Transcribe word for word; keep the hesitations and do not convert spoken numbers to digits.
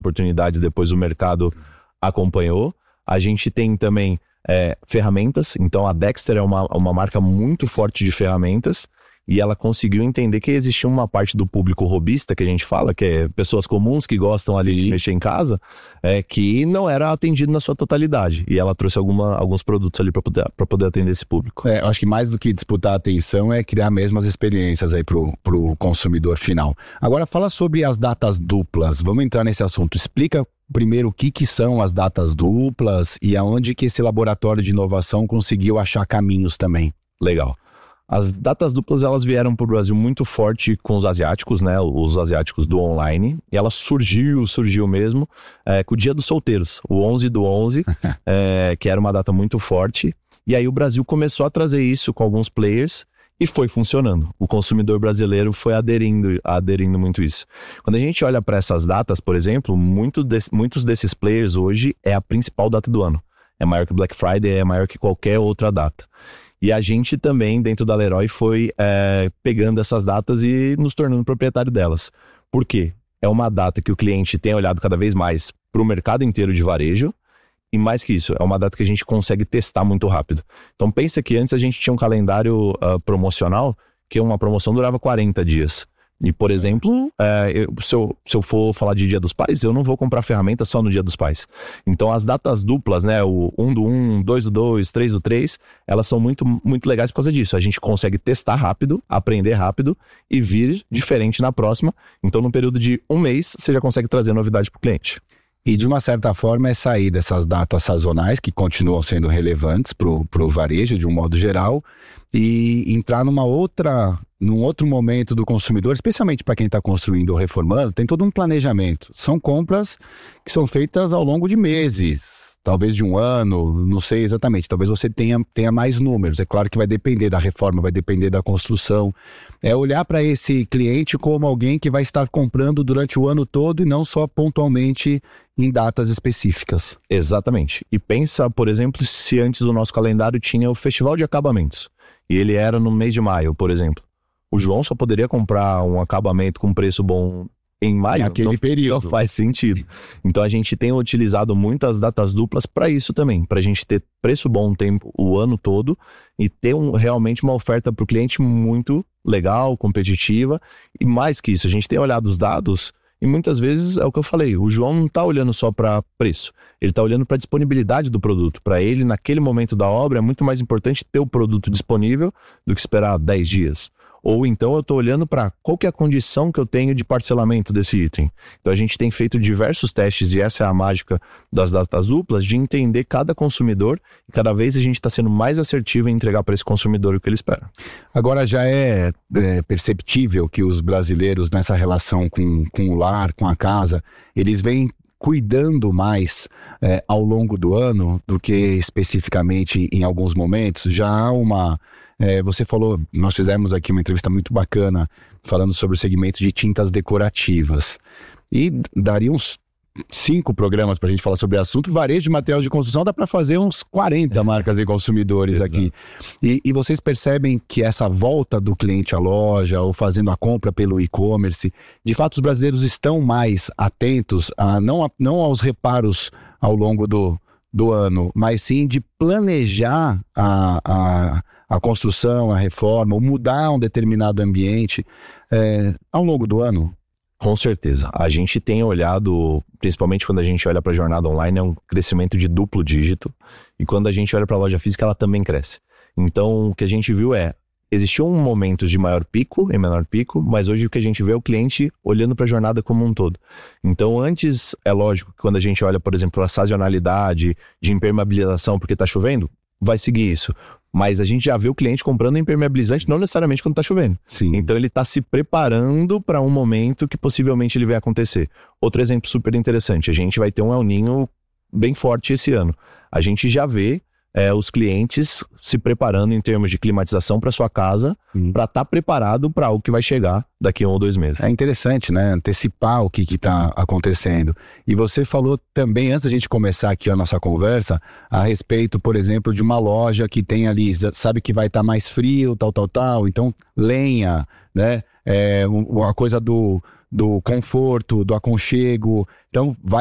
oportunidades, depois o mercado acompanhou. A gente tem também é, ferramentas, então a Dexter é uma, uma marca muito forte de ferramentas, e ela conseguiu entender que existia uma parte do público robista, que a gente fala, que é pessoas comuns que gostam ali Sim. de mexer em casa, é, que não era atendido na sua totalidade. E ela trouxe alguma, alguns produtos ali para poder, para poder atender esse público. É, eu acho que mais do que disputar a atenção é criar mesmo as experiências aí pro, pro consumidor final. Agora fala sobre as datas duplas. Vamos entrar nesse assunto. Explica primeiro o que, que são as datas duplas e aonde que esse laboratório de inovação conseguiu achar caminhos também. Legal. As datas duplas, elas vieram para o Brasil muito forte com os asiáticos, né? Os asiáticos do online. E ela surgiu, surgiu mesmo é, com o Dia dos Solteiros, o onze do onze, é, que era uma data muito forte. E aí o Brasil começou a trazer isso com alguns players e foi funcionando. O consumidor brasileiro foi aderindo, aderindo muito isso. Quando a gente olha para essas datas, por exemplo, muito de, muitos desses players hoje é a principal data do ano. É maior que Black Friday, é maior que qualquer outra data. E a gente também, dentro da Leroy, foi é, pegando essas datas e nos tornando proprietário delas. Por quê? É uma data que o cliente tem olhado cada vez mais para o mercado inteiro de varejo, e mais que isso, é uma data que a gente consegue testar muito rápido. Então pensa que antes a gente tinha um calendário uh, promocional, que uma promoção durava quarenta dias. E, por exemplo, é, eu, se, eu, se eu for falar de Dia dos Pais, eu não vou comprar ferramenta só no Dia dos Pais. Então, as datas duplas, né, o um do um, dois do dois, três do três, elas são muito, muito legais por causa disso. A gente consegue testar rápido, aprender rápido e vir diferente na próxima. Então, no período de um mês, você já consegue trazer novidade para o cliente. E, de uma certa forma, é sair dessas datas sazonais, que continuam sendo relevantes para o varejo, de um modo geral, e entrar numa outra, num outro momento do consumidor, especialmente para quem está construindo ou reformando, tem todo um planejamento. São compras que são feitas ao longo de meses, talvez de um ano, não sei exatamente, talvez você tenha, tenha mais números. É claro que vai depender da reforma, vai depender da construção. É olhar para esse cliente como alguém que vai estar comprando durante o ano todo e não só pontualmente em datas específicas. Exatamente. E pensa, por exemplo, se antes o nosso calendário tinha o Festival de Acabamentos, e ele era no mês de maio, por exemplo. O João só poderia comprar um acabamento com preço bom em maio, naquele não, período. Não faz sentido. Então a gente tem utilizado muitas datas duplas para isso também, para a gente ter preço bom tempo o ano todo e ter um, realmente uma oferta para o cliente muito legal, competitiva. E mais que isso, a gente tem olhado os dados e muitas vezes é o que eu falei, o João não está olhando só para preço, ele está olhando para a disponibilidade do produto. Para ele, naquele momento da obra, é muito mais importante ter o produto disponível do que esperar dez dias. Ou então eu estou olhando para qual que é a condição que eu tenho de parcelamento desse item. Então a gente tem feito diversos testes, e essa é a mágica das datas duplas, de entender cada consumidor, e cada vez a gente está sendo mais assertivo em entregar para esse consumidor o que ele espera. Agora já é, é perceptível que os brasileiros nessa relação com, com o lar, com a casa, eles vêm cuidando mais é, ao longo do ano do que especificamente em alguns momentos. Já há uma... É, você falou, nós fizemos aqui uma entrevista muito bacana falando sobre o segmento de tintas decorativas. E daria uns cinco programas para a gente falar sobre o assunto. Varejo de material de construção dá para fazer uns quarenta marcas e consumidores aqui. E, e vocês percebem que essa volta do cliente à loja ou fazendo a compra pelo e-commerce, de fato os brasileiros estão mais atentos a, não, a, não aos reparos ao longo do, do ano, mas sim de planejar a, a, a construção, a reforma, ou mudar um determinado ambiente é, ao longo do ano? Com certeza. A gente tem olhado, principalmente quando a gente olha para a jornada online, é um crescimento de duplo dígito. E quando a gente olha para a loja física, ela também cresce. Então, o que a gente viu é, existiam momentos de maior pico e menor pico, mas hoje o que a gente vê é o cliente olhando para a jornada como um todo. Então, antes, é lógico que quando a gente olha, por exemplo, a sazonalidade de impermeabilização porque está chovendo, vai seguir isso. Mas a gente já vê o cliente comprando impermeabilizante não necessariamente quando está chovendo. Sim. Então ele está se preparando para um momento que possivelmente ele vai acontecer. Outro exemplo super interessante, a gente vai ter um El Niño bem forte esse ano. A gente já vê é, os clientes se preparando em termos de climatização para sua casa, hum. para estar tá preparado para algo que vai chegar daqui a um ou dois meses. É interessante, né? Antecipar o que está acontecendo. E você falou também, antes da gente começar aqui a nossa conversa, a respeito, por exemplo, de uma loja que tem ali, sabe que vai estar tá mais frio, tal, tal, tal, então lenha, né? É, a coisa do... do conforto, do aconchego. Então, vai